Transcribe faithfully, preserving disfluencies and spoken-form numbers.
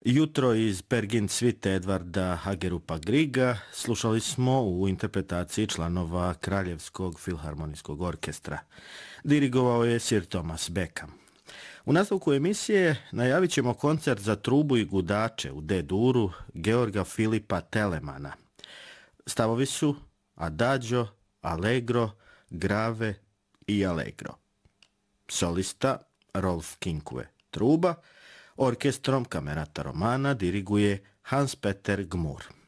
Jutro iz Pergin svite Edvarda Hagerupa Griga slušali smo u interpretaciji članova Kraljevskog filharmonijskog orkestra. Dirigovao je Sir Thomas Beckham. U nastavku emisije najavit ćemo koncert za trubu i gudače u D-duru Georga Filipa Telemana. Stavovi su Adagio, Allegro, Grave i Allegro. Solista Rolf Kinkue, truba, orkestrom Camerata Romana diriguje Hans-Peter Gmur.